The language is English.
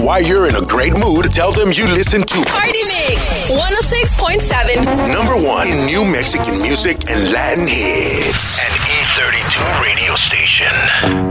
why you're in a great mood, tell them you listen to Party Mix 106.7. number one in new Mexican music and Latin hits. An E32 radio station.